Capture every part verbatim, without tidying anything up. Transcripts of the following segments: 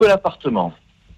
que l'appartement.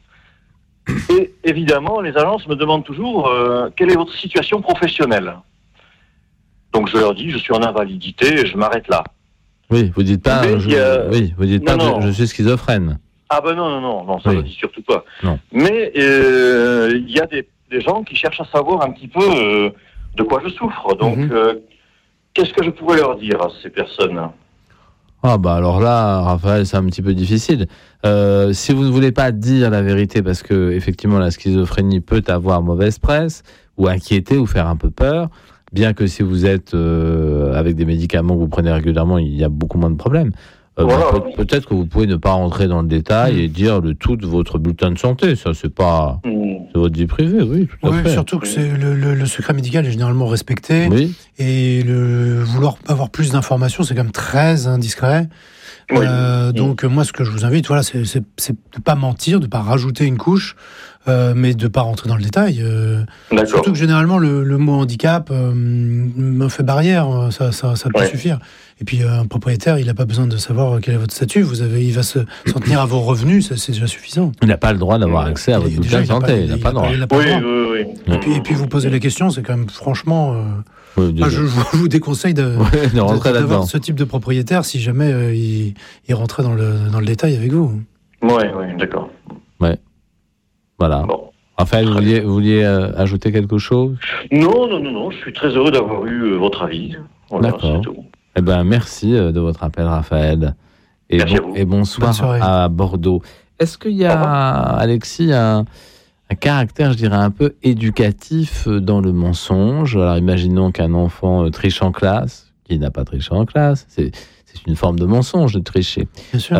Et évidemment, les agences me demandent toujours euh, quelle est votre situation professionnelle. Donc je leur dis, je suis en invalidité et je m'arrête là. Oui, vous dites pas, Mais, je, euh, oui, vous dites non, pas non. que je suis schizophrène. Ah ben non, non, non, non ça Oui. ne le dit surtout pas. Non. Mais il euh, y a des, des gens qui cherchent à savoir un petit peu euh, de quoi je souffre. Donc, Mhm. euh, qu'est-ce que je pourrais leur dire à ces personnes ? Ah bah alors là, Raphaël, c'est un petit peu difficile. Euh, si vous ne voulez pas dire la vérité, parce que effectivement la schizophrénie peut avoir mauvaise presse, ou inquiéter, ou faire un peu peur, bien que si vous êtes euh, avec des médicaments que vous prenez régulièrement, il y a beaucoup moins de problèmes. Euh, Voilà. bah, peut- peut-être que vous pouvez ne pas rentrer dans le détail Mmh. et dire le tout de votre bulletin de santé. Ça, c'est pas Hmm. c'est votre vie privée, oui, tout à Oui, fait. surtout que c'est le, le- le secret médical est généralement respecté. Oui, Et le vouloir avoir plus d'informations, c'est quand même très indiscret. Oui. Euh, Mm. donc, moi, ce que je vous invite, voilà, c'est, c'est, c'est de ne pas mentir, de ne pas rajouter une couche, euh, mais de ne pas rentrer dans le détail. Euh, D'accord. surtout que généralement, le, le mot handicap euh, me fait barrière, ça, ça, ça peut Ouais. suffire. Et puis, euh, un propriétaire, il n'a pas besoin de savoir quel est votre statut. Vous avez, il va se, s'en tenir à vos revenus, ça, c'est déjà suffisant. il n'a pas le droit d'avoir accès à Il- votre déjà, bulletin de il a pas- santé. Il il- n'a il pas a le droit. pas- il a pas le Oui, droit. oui, oui. Et puis, et puis vous posez la question, c'est quand même franchement. Euh, Oui, moi, désolé. je, je vous- je vous déconseille de, Ouais, de rentrer de- là-dedans. d'avoir ce type de propriétaire si jamais euh, il, il rentrait dans le, dans le détail avec vous. Oui, oui, d'accord. Voilà. Bon. Raphaël, vous vouliez, vous vouliez euh, ajouter quelque chose ? Non, non, non, non, je suis très heureux d'avoir eu euh, votre avis. Voilà, D'accord. c'est tout. Eh ben, merci euh, de votre appel, Raphaël. Et, Merci bon- à vous. et bonsoir Bonne soirée. à Bordeaux. Est-ce qu'il y Au a, revoir. Alexis, un, un caractère, je dirais, un peu éducatif euh, dans le mensonge ? Alors, imaginons qu'un enfant euh, triche en classe, qui n'a pas triché en classe. C'est, c'est une forme de mensonge de tricher. Bien sûr.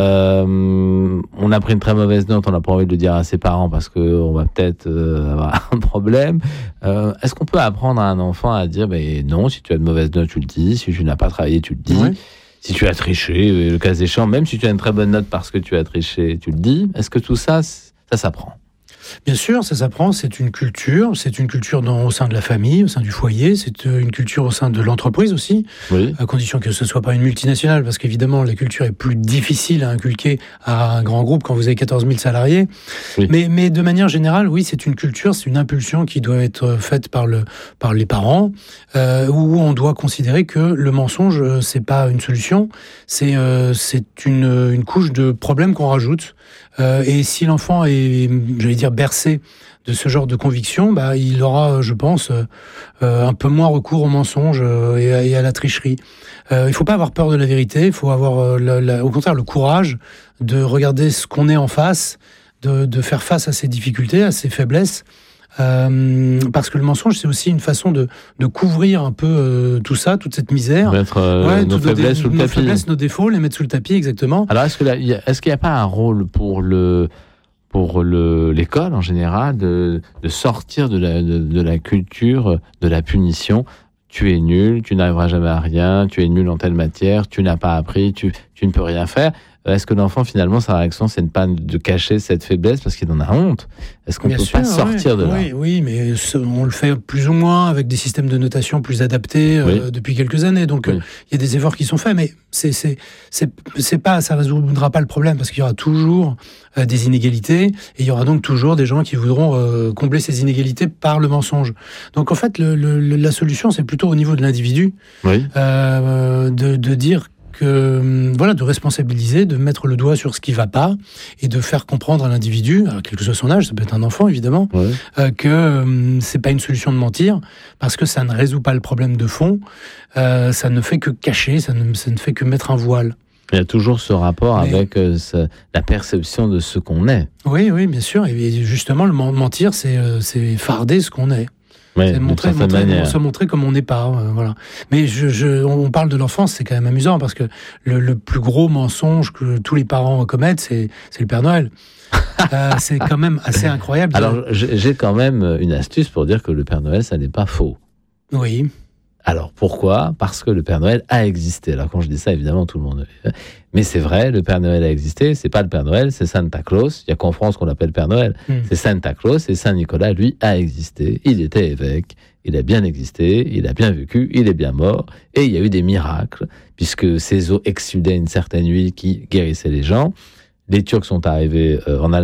Euh, on a pris une très mauvaise note, on n'a pas envie de le dire à ses parents parce qu'on va peut-être euh, avoir un problème. Euh, est-ce qu'on peut apprendre à un enfant à dire ben non, si tu as de mauvaises notes, tu le dis, si tu n'as pas travaillé, tu le dis, Ouais. si tu as triché, euh, le cas échéant, même si tu as une très bonne note parce que tu as triché, tu le dis. Est-ce que tout ça, ça s'apprend ? Bien sûr, ça s'apprend, c'est une culture, c'est une culture dans, au sein de la famille, au sein du foyer, c'est euh, une culture au sein de l'entreprise aussi, Oui. à condition que ce ne soit pas une multinationale, parce qu'évidemment, la culture est plus difficile à inculquer à un grand groupe quand vous avez quatorze mille salariés. Oui. Mais, mais de manière générale, oui, c'est une culture, c'est une impulsion qui doit être faite par, le, par les parents, euh, où on doit considérer que le mensonge, euh, c'est pas une solution, c'est, euh, c'est une, une couche de problème qu'on rajoute. Euh, et si l'enfant est, j'allais dire, bercé de ce genre de conviction, bah, il aura, je pense, euh, un peu moins recours au mensonge euh, et, à, et à la tricherie. Euh, il ne faut pas avoir peur de la vérité, il faut avoir, euh, la, la, au contraire, le courage de regarder ce qu'on est en face, de, de faire face à ses difficultés, à ses faiblesses. Euh, parce que le mensonge, c'est aussi une façon de, de couvrir un peu euh, tout ça, toute cette misère. Mettre euh, Ouais, nos tout- faiblesses sous le nos tapis. faiblesses, nos défauts, les mettre sous le tapis, exactement. Alors, est-ce que là, il y a- est-ce qu'il n'y a pas un rôle pour le pour le l'école en général de, de sortir de la de, de la culture de la punition? Tu es nul, tu n'arriveras jamais à rien, tu es nul en telle matière, tu n'as pas appris, tu tu ne peux rien faire. Est-ce que l'enfant, finalement, sa réaction, c'est de pas de cacher cette faiblesse parce qu'il en a honte? Est-ce qu'on Bien peut sûr, pas sortir ouais, de là? Oui, oui, mais ce- on le fait plus ou moins avec des systèmes de notation plus adaptés euh, Oui. depuis quelques années. Donc, il Oui. y a des efforts qui sont faits, mais c'est c'est c'est c'est pas ça résoudra pas le problème parce qu'il y aura toujours euh, des inégalités et il y aura donc toujours des gens qui voudront euh, combler ces inégalités par le mensonge. Donc, en fait, le, le, le- la solution, c'est plutôt au niveau de l'individu Oui. euh, de, de dire que, voilà, de responsabiliser, de mettre le doigt sur ce qui va pas et de faire comprendre à l'individu, alors, quel que soit son âge, ça peut être un enfant évidemment, Oui. euh, que euh, c'est pas une solution de mentir parce que ça ne résout pas le problème de fond, euh, ça ne fait que cacher, ça ne, ça ne fait que mettre un voile. Il y a toujours ce rapport Mais- avec euh, ce- la perception de ce qu'on est. Oui, oui, bien sûr, et justement, le men- mentir, c'est euh, c'est farder ce qu'on est. Oui, C'est d'une montrer, certaine montrer, manière. se montrer comme on n'est pas, euh, voilà. Mais je, je, on parle de l'enfance, c'est quand même amusant parce que le, le plus gros mensonge que tous les parents commettent, c'est, c'est le Père Noël. euh, c'est quand même assez incroyable. Alors, j'ai j'ai quand même une astuce pour dire que le Père Noël, ça n'est pas faux. Oui, Alors, pourquoi ? Parce que le Père Noël a existé. Alors, quand je dis ça, évidemment, tout le monde... Mais c'est vrai, le Père Noël a existé. C'est pas le Père Noël, c'est Santa Claus. Il y a qu'en France qu'on l'appelle Père Noël. Mm. C'est Santa Claus. Et Saint Nicolas, lui, a existé. Il était évêque. Il a bien existé. Il a bien vécu. Il est bien mort. Et il y a eu des miracles, puisque ses eaux exsudaient une certaine huile qui guérissait les gens. les Turcs sont arrivés euh, en